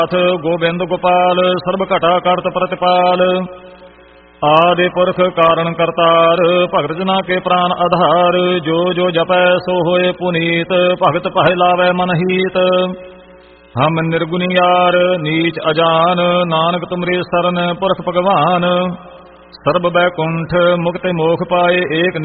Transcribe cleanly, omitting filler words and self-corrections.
ਨਾਥ ਗੋਬਿੰਦ ਗੋਪਾਲ ਸਰਬ ਘਟਾ ਕਰਤ ਪ੍ਰਤਿਪਾਲ। ਆਦਿ ਪੁਰਖ ਕਾਰਣ ਕਰਤਾਰ ਭਗਤ ਜਨਾ ਕੇ ਪ੍ਰਾਨ ਆਧਾਰ। ਜੋ ਜੋ ਜਪੈ ਸੋ ਹੋਏ ਪੁਨੀਤ ਭਗਤ ਪਹਿ ਲਾਵੈ ਮਨ ਹੀਤ। ਹਮ ਨਿਰਗੁਣਿਆਰ ਨੀਚ ਅਜਾਨ ਨਾਨਕ ਤੁਮਰੇ ਸਰਨ ਪੁਰਖ ਭਗਵਾਨ। ਸਰਬ ਬੈਕੁੰਠ ਮੁਕਤਿ ਮੋਖ ਪਾਏ ਏਕ